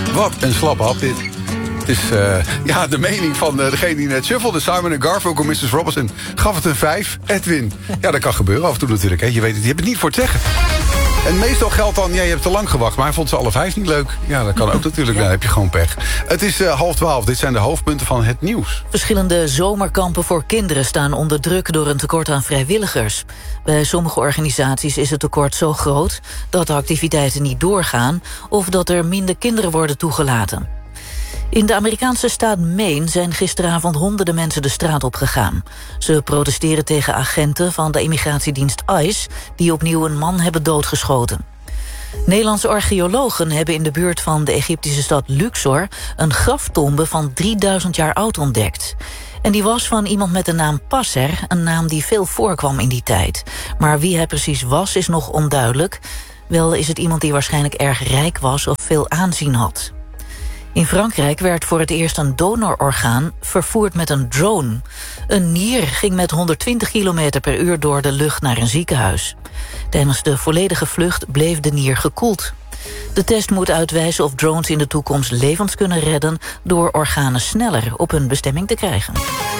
Wat een slappe hap dit. Het is de mening van degene die net shuffelde. Simon & Garfunkel, Mrs. Robinson, gaf het een 5. Edwin. Ja, dat kan gebeuren af en toe natuurlijk. Hè. Je weet het, je hebt het niet voor het zeggen. En meestal geldt dan, je hebt te lang gewacht, maar hij vond ze alle 5 niet leuk. Ja, dat kan ook natuurlijk, dan heb je gewoon pech. Het is 11:30, dit zijn de hoofdpunten van het nieuws. Verschillende zomerkampen voor kinderen staan onder druk door een tekort aan vrijwilligers. Bij sommige organisaties is het tekort zo groot dat de activiteiten niet doorgaan of dat er minder kinderen worden toegelaten. In de Amerikaanse staat Maine zijn gisteravond honderden mensen de straat op gegaan. Ze protesteren tegen agenten van de immigratiedienst ICE die opnieuw een man hebben doodgeschoten. Nederlandse archeologen hebben in de buurt van de Egyptische stad Luxor een graftombe van 3000 jaar oud ontdekt. En die was van iemand met de naam Passer, een naam die veel voorkwam in die tijd. Maar wie hij precies was, is nog onduidelijk. Wel is het iemand die waarschijnlijk erg rijk was of veel aanzien had. In Frankrijk werd voor het eerst een donororgaan vervoerd met een drone. Een nier ging met 120 km per uur door de lucht naar een ziekenhuis. Tijdens de volledige vlucht bleef de nier gekoeld. De test moet uitwijzen of drones in de toekomst levens kunnen redden door organen sneller op hun bestemming te krijgen.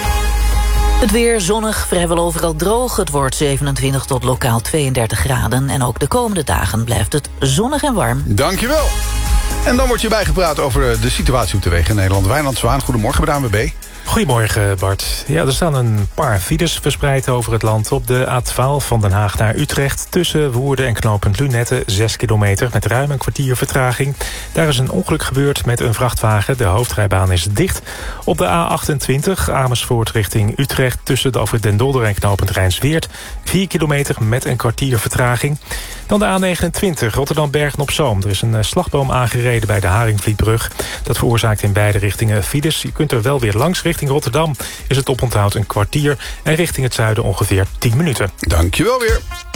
Het weer zonnig, vrijwel overal droog. Het wordt 27 tot lokaal 32 graden. En ook de komende dagen blijft het zonnig en warm. Dankjewel. En dan wordt je bijgepraat over de situatie op de weg in Nederland. Wijnand Zwaan, goedemorgen bij de ANWB. Goedemorgen Bart. Ja, er staan een paar files verspreid over het land. Op de A12 van Den Haag naar Utrecht tussen Woerden en knooppunt Lunette 6 kilometer met ruim een kwartier vertraging. Daar is een ongeluk gebeurd met een vrachtwagen. De hoofdrijbaan is dicht. Op de A28 Amersfoort richting Utrecht tussen de afrit Den Dolder en knooppunt Rijnsweert 4 kilometer met een kwartier vertraging. Dan de A29 Rotterdam-Bergen-op-Zoom. Er is een slagboom aangereden bij de Haringvlietbrug. Dat veroorzaakt in beide richtingen files. Je kunt er wel weer langs. Richting Rotterdam is het oponthoud een kwartier. En richting het zuiden ongeveer 10 minuten. Dankjewel weer.